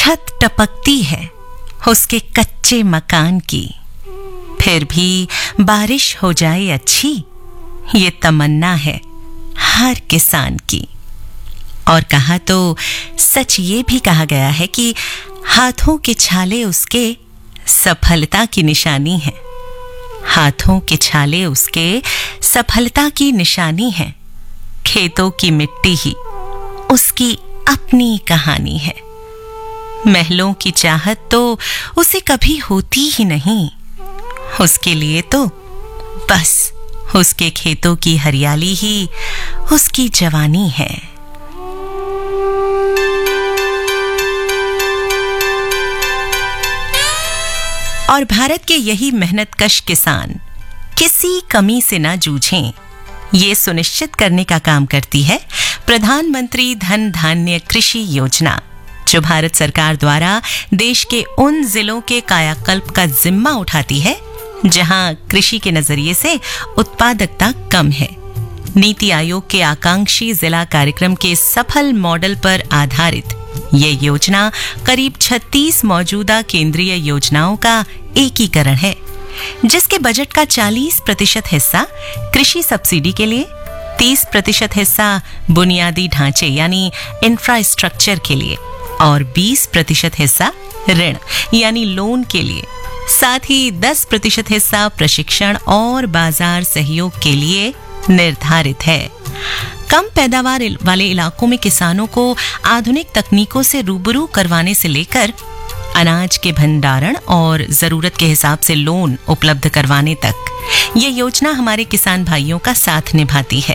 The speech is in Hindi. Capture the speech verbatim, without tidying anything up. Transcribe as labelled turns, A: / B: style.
A: छत टपकती है उसके कच्चे मकान की, फिर भी बारिश हो जाए अच्छी, ये तमन्ना है हर किसान की। और कहा तो सच ये भी कहा गया है कि हाथों के छाले उसके सफलता की निशानी है। हाथों के छाले उसके सफलता की निशानी है। खेतों की मिट्टी ही उसकी अपनी कहानी है। महलों की चाहत तो उसे कभी होती ही नहीं। उसके लिए तो बस उसके खेतों की हरियाली ही उसकी जवानी है। और भारत के यही मेहनतकश किसान किसी कमी से ना जूझें, ये सुनिश्चित करने का काम करती है प्रधानमंत्री धन धान्य कृषि योजना, जो भारत सरकार द्वारा देश के उन जिलों के कायाकल्प का जिम्मा उठाती है जहां कृषि के नजरिए से उत्पादकता कम है। नीति आयोग के आकांक्षी जिला कार्यक्रम के सफल मॉडल पर आधारित ये योजना करीब छत्तीस मौजूदा केंद्रीय योजनाओं का एकीकरण है, जिसके बजट का चालीस प्रतिशत हिस्सा कृषि सब्सिडी के लिए, तीस प्रतिशत हिस्सा बुनियादी ढांचे यानी इंफ्रास्ट्रक्चर के लिए और बीस प्रतिशत हिस्सा ऋण यानी लोन के लिए, साथ ही दस प्रतिशत हिस्सा प्रशिक्षण और बाजार सहयोग के लिए निर्धारित है। कम पैदावार वाले इलाकों में किसानों को आधुनिक तकनीकों से रूबरू करवाने से लेकर अनाज के भंडारण और जरूरत के हिसाब से लोन उपलब्ध करवाने तक ये योजना हमारे किसान भाइयों का साथ निभाती है।